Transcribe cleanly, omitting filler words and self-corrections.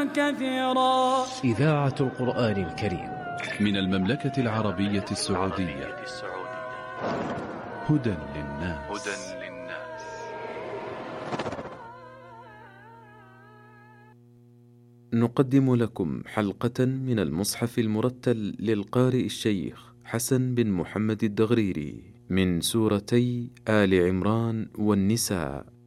كثيرا. إذاعة القرآن الكريم من المملكة العربية السعودية. هدى للناس. نقدم لكم حلقة من المصحف المرتل للقارئ الشيخ حسن بن محمد الدغريري من سورتي آل عمران والنساء.